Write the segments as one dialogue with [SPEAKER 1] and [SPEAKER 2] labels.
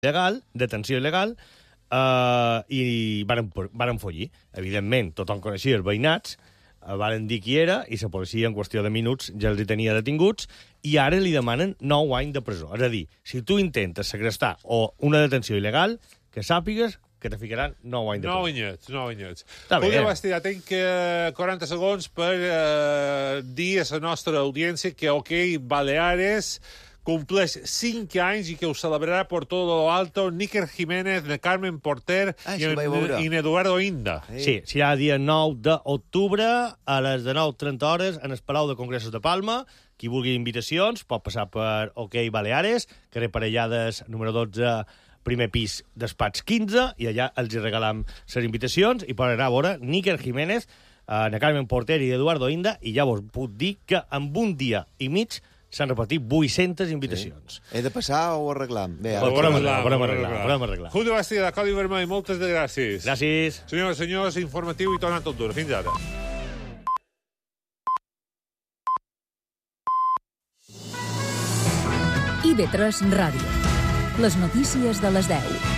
[SPEAKER 1] il·legal, detenció il·legal, i varen follir. Evidentment, tothom coneixia els veïnats, varen dir qui era, i la policia, en qüestió de minuts, ja els hi tenia detinguts, i ara li demanen 9 anys de presó. És a dir, si tu intentes segrestar o una detenció il·legal, que sàpigues que te ficaran 9 anys de presó.
[SPEAKER 2] 9 anyets.
[SPEAKER 1] Està bé.
[SPEAKER 2] Julio Bastida, tinc 40 segons per dir a la nostra audiència que OK Baleares compleix 5 anys i que ho celebrarà per tot lo alto Níker Jiménez, de Carmen Porter i Eduardo Inda.
[SPEAKER 1] Sí, serà dia 9 d'octubre a les 19:30 en el Palau de Congressos de Palma. Qui vulgui invitacions pot passar per OK Baleares, carrer Parellades, número 12, primer pis, despatx 15, i allà els hi regalam les invitacions i podrà anar a veure Níker Jiménez, de Carmen Porter i Eduardo Inda, i ja vos puc dir que en un dia i mig s'han repartit 800 invitacions.
[SPEAKER 3] Sí. He de passar o ho arreglam? Bé,
[SPEAKER 1] Ho podem arreglar.
[SPEAKER 2] Julio Bastida, de Codi Vermell, moltes gràcies.
[SPEAKER 1] Gràcies.
[SPEAKER 2] Senyores i senyors, informatiu i tornant tot dur. Fins ara.
[SPEAKER 4] IB3 Ràdio. Les notícies de les 10.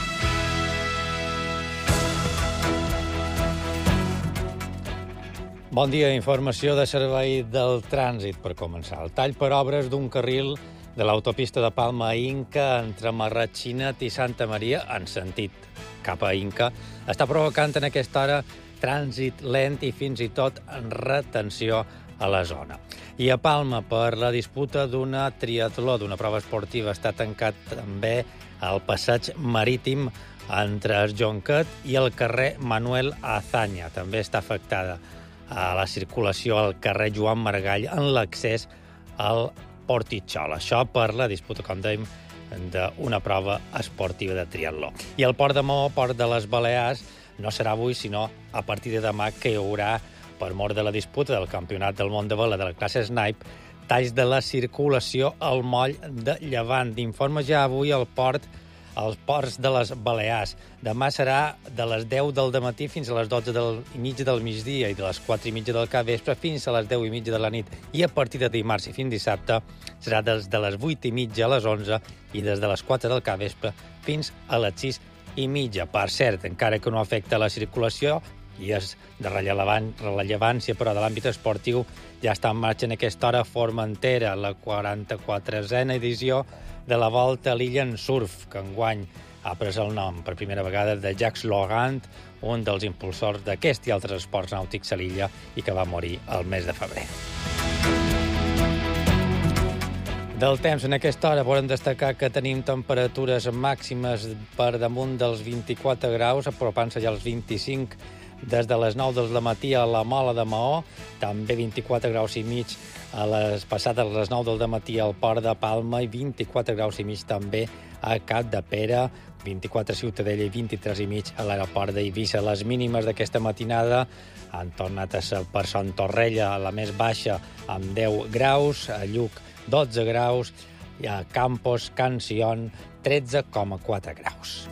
[SPEAKER 5] Bon dia, informació de servei del trànsit per començar. El tall per obres d'un carril de l'autopista de Palma a Inca entre Marratxinat i Santa Maria, en sentit cap a Inca, està provocant en aquesta hora trànsit lent i fins i tot en retenció a la zona. I a Palma, per la disputa d'una triatló, d'una prova esportiva, està tancat també el passeig marítim entre el Jonquet i el carrer Manuel Azaña. També està afectada a la circulació al carrer Joan Maragall en l'accés al Portitxol. Això per la disputa, com dèiem, d'una prova esportiva de triatló. I el Port de Maó, Port de les Balears, no serà avui, sinó a partir de demà, que hi haurà, per mort de la disputa del Campionat del Món de Vela de la classe Snipe, talls de la circulació al moll de Llevant. Informa ja avui el port, als ports de les Balears. Demà serà de les 10 del dematí fins a les 12:30 del migdia i de les 4:30 del capvespre fins a les 10:30 de la nit. I a partir de dimarts i fins dissabte serà des de les 8:30 a les 11 i des de les 4 del capvespre fins a les 6:30. Per cert, encara que no afecta la circulació i és de rellevància, però de l'àmbit esportiu, ja està en marxa en aquesta hora Formentera, la 44a edició de la Volta a l'illa en surf, que enguany ha pres el nom per primera vegada de Jacques Logant, un dels impulsors d'aquest i altres esports nàutics a l'illa i que va morir el mes de febrer. Del temps, en aquesta hora volem destacar que tenim temperatures màximes per damunt dels 24 graus, apropant-se ja als 25 des de les 9 del matí a la Mola de Maó, també 24 graus i mig a les passades les 9 del matí al Port de Palma i 24 graus i mig també a Capdepera, 24 a Ciutadella i 23 i mig a l'aeroport d'Eivissa. Les mínimes d'aquesta matinada han tornat a ser per Sant Torrella, la més baixa, amb 10 graus, a Lluc 12 graus i a Campos, Can Sion, 13,4 graus.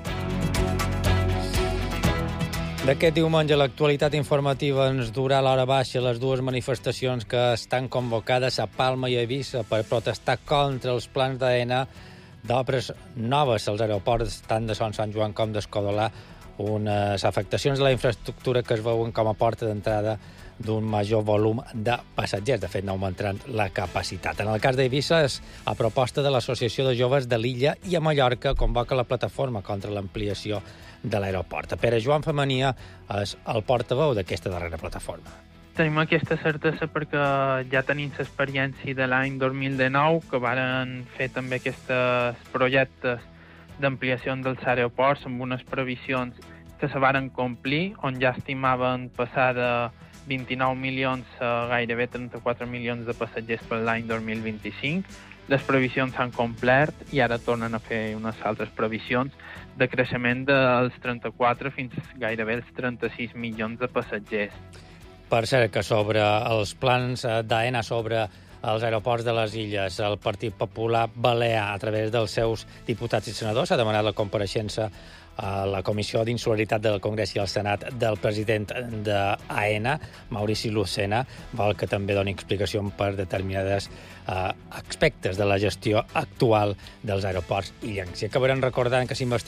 [SPEAKER 5] D'aquest diumenge, l'actualitat informativa ens durà a l'hora baixa les dues manifestacions que estan convocades a Palma i a Eivissa per protestar contra els plans d'AENA d'obres noves als aeroports tant de Sant Joan com d'Escodolà, unes afectacions de la infraestructura que es veuen com a porta d'entrada d'un major volum de passatgers. De fet, no augmentaran la capacitat. En el cas d'Eivissa, és a proposta de l'Associació de Joves de l'Illa i a Mallorca convoca la plataforma contra l'ampliació de l'aeroport. Pere Joan Femenia és el portaveu d'aquesta darrera plataforma.
[SPEAKER 6] Tenim aquesta certesa perquè ja tenim l'experiència de l'any 2019, que varen fer també aquests projectes d'ampliació dels aeroports amb unes previsions que se varen complir, on ja estimaven passar de 29 milions a gairebé 34 milions de passatgers per l'any 2025. Les previsions s'han complert i ara tornen a fer unes altres previsions de creixement dels 34 fins gairebé els 36 milions de passatgers.
[SPEAKER 5] Per cert, que sobre els plans d'AENA sobre els aeroports de les illes, el Partit Popular Balear, a través dels seus diputats i senadors, ha demanat la compareixença a la Comissió d'Insularitat del Congrés i al Senat del president d'AENA, Maurici Lucena, vol que també doni explicació per determinades aspectes de la gestió actual dels aeroports illencs. I acabarem recordant que s'investiga